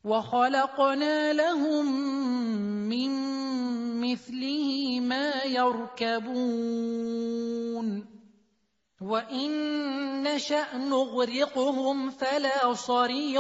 وَخَلَقْنَا لَهُم مِّن مِّثْلِهِ مَا يَرْكَبُونَ وَإِن نَّشَأْ نُغْرِقْهُمْ فَلَا صَرِيخَ